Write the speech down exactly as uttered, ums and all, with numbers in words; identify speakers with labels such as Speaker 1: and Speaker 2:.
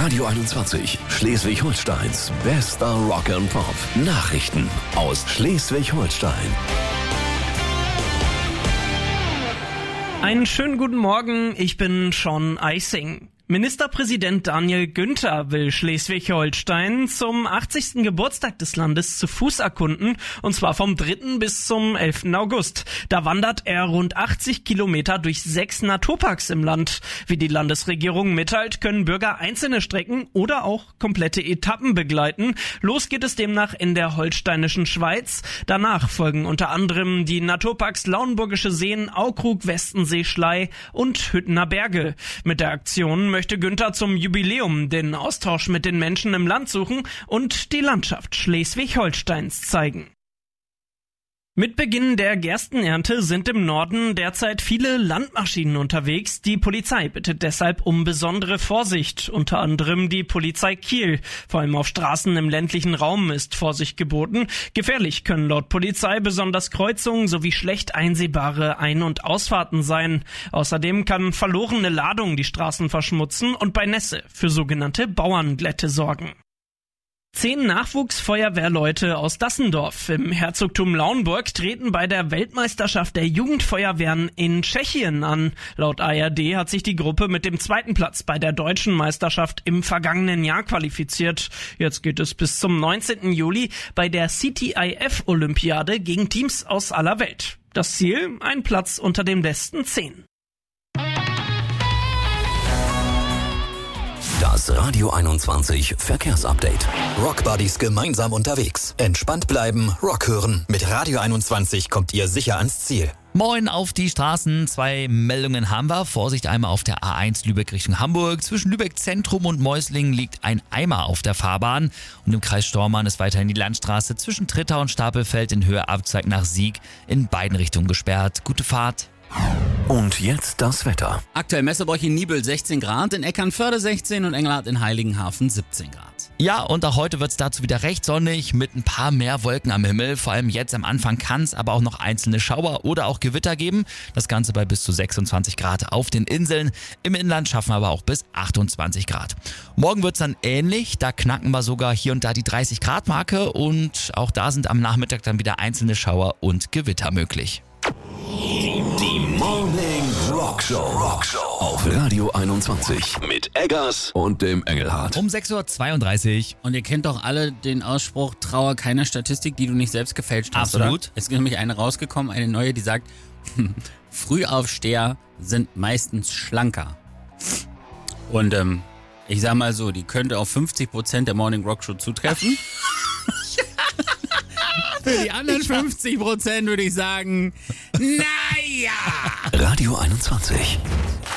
Speaker 1: Radio einundzwanzig, Schleswig-Holsteins bester Rock and Pop. Nachrichten aus Schleswig-Holstein.
Speaker 2: Einen schönen guten Morgen, ich bin Sean Eising. Ministerpräsident Daniel Günther will Schleswig-Holstein zum achtzigsten Geburtstag des Landes zu Fuß erkunden, und zwar vom dritten bis zum elften August. Da wandert er rund achtzig Kilometer durch sechs Naturparks im Land. Wie die Landesregierung mitteilt, können Bürger einzelne Strecken oder auch komplette Etappen begleiten. Los geht es demnach in der holsteinischen Schweiz. Danach folgen unter anderem die Naturparks Lauenburgische Seen, Aukrug, Westensee, Schlei und Hüttener Berge. Mit der Aktion möchte Günther zum Jubiläum den Austausch mit den Menschen im Land suchen und die Landschaft Schleswig-Holsteins zeigen. Mit Beginn der Gerstenernte sind im Norden derzeit viele Landmaschinen unterwegs. Die Polizei bittet deshalb um besondere Vorsicht, unter anderem die Polizei Kiel. Vor allem auf Straßen im ländlichen Raum ist Vorsicht geboten. Gefährlich können laut Polizei besonders Kreuzungen sowie schlecht einsehbare Ein- und Ausfahrten sein. Außerdem kann verlorene Ladung die Straßen verschmutzen und bei Nässe für sogenannte Bauernglätte sorgen. Zehn Nachwuchsfeuerwehrleute aus Dassendorf im Herzogtum Lauenburg treten bei der Weltmeisterschaft der Jugendfeuerwehren in Tschechien an. Laut A R D hat sich die Gruppe mit dem zweiten Platz bei der deutschen Meisterschaft im vergangenen Jahr qualifiziert. Jetzt geht es bis zum neunzehnten Juli bei der C T I F-Olympiade gegen Teams aus aller Welt. Das Ziel? Ein Platz unter den besten zehn.
Speaker 1: Das Radio einundzwanzig Verkehrsupdate.
Speaker 3: Rock Buddies gemeinsam unterwegs. Entspannt bleiben, Rock hören. Mit Radio einundzwanzig kommt ihr sicher ans Ziel.
Speaker 4: Moin auf die Straßen. Zwei Meldungen haben wir. Vorsicht einmal auf der A eins Lübeck Richtung Hamburg. Zwischen Lübeck Zentrum und Meuslingen liegt ein Eimer auf der Fahrbahn. Und im Kreis Stormarn ist weiterhin die Landstraße zwischen Trittau und Stapelfeld in Höhe Abzweig nach Sieg in beiden Richtungen gesperrt. Gute Fahrt.
Speaker 1: Und jetzt das Wetter.
Speaker 5: Aktuell Messebräuch in Nibel sechzehn Grad, in Eckernförde sechzehn und Engelhardt in Heiligenhafen siebzehn Grad.
Speaker 4: Ja, und auch heute wird es dazu wieder recht sonnig mit ein paar mehr Wolken am Himmel. Vor allem jetzt am Anfang kann es aber auch noch einzelne Schauer oder auch Gewitter geben. Das Ganze bei bis zu sechsundzwanzig Grad auf den Inseln. Im Inland schaffen wir aber auch bis achtundzwanzig Grad. Morgen wird es dann ähnlich. Da knacken wir sogar hier und da die dreißig Grad Marke. Und auch da sind am Nachmittag dann wieder einzelne Schauer und Gewitter möglich.
Speaker 1: Die Morning Rock Show. Rock Show auf Radio einundzwanzig mit Eggers und dem Engelhardt.
Speaker 4: Um sechs Uhr zweiunddreißig.
Speaker 5: Und ihr kennt doch alle den Ausspruch, traue keiner Statistik, die du nicht selbst gefälscht hast,
Speaker 4: Absolut.
Speaker 5: Oder? Es ist nämlich eine rausgekommen, eine neue, die sagt, Frühaufsteher sind meistens schlanker. Und ähm, ich sag mal so, die könnte auf fünfzig Prozent der Morning Rock Show zutreffen. Für die anderen fünfzig Prozent würde ich sagen, naja.
Speaker 1: Radio einundzwanzig.